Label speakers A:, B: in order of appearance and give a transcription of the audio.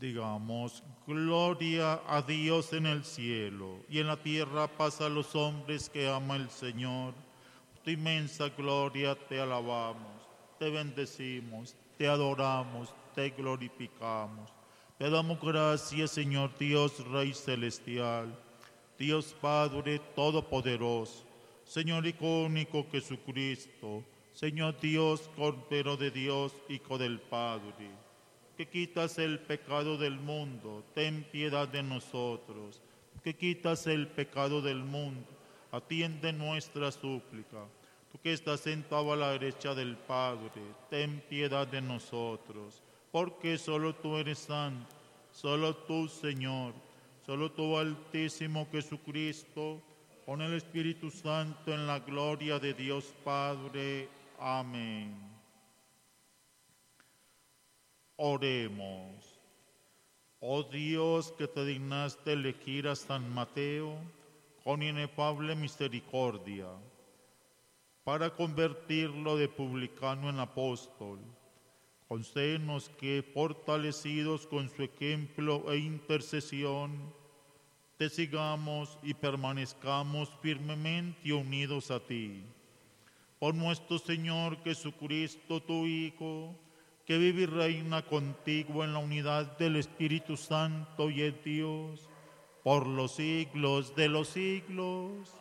A: Digamos, gloria a Dios en el cielo, y en la tierra paz a los hombres que ama el Señor. Tu inmensa gloria te alabamos, te bendecimos, te adoramos, te glorificamos. Te damos gracias, Señor Dios, Rey celestial, Dios Padre todopoderoso, Señor icónico Jesucristo, Señor Dios, Cordero de Dios, Hijo del Padre, que quitas el pecado del mundo, ten piedad de nosotros. Que quitas el pecado del mundo, atiende nuestra súplica. Tú que estás sentado a la derecha del Padre, ten piedad de nosotros, porque solo tú eres santo, solo tú, Señor, solo tú, Altísimo Jesucristo, con el Espíritu Santo en la gloria de Dios Padre. Amén. Oremos. Oh Dios, que te dignaste elegir a San Mateo con inefable misericordia, para convertirlo de publicano en apóstol, concédenos que, fortalecidos con su ejemplo e intercesión, te sigamos y permanezcamos firmemente unidos a ti. Por nuestro Señor Jesucristo, tu Hijo, que vive y reina contigo en la unidad del Espíritu Santo y es Dios, por los siglos de los siglos.